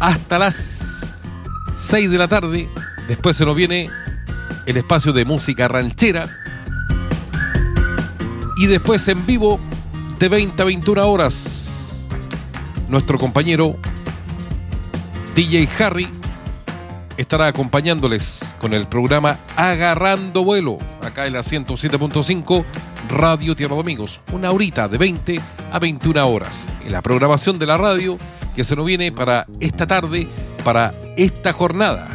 hasta las 6 de la tarde. Después se nos viene el espacio de música ranchera. Y después en vivo de 20 a 21 horas. Nuestro compañero DJ Harry estará acompañándoles con el programa Agarrando Vuelo, acá en la 107.5 Radio Tierra Domingos. Una horita de 20 a 21 horas. En la programación de la radio que se nos viene para esta tarde, para esta jornada.